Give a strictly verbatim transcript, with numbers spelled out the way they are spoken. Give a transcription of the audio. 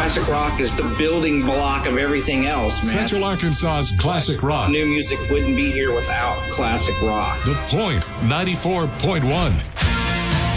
classic rock is the building block of everything else, man. Central Arkansas's classic rock. New music wouldn't be here without classic rock. The Point ninety-four point one.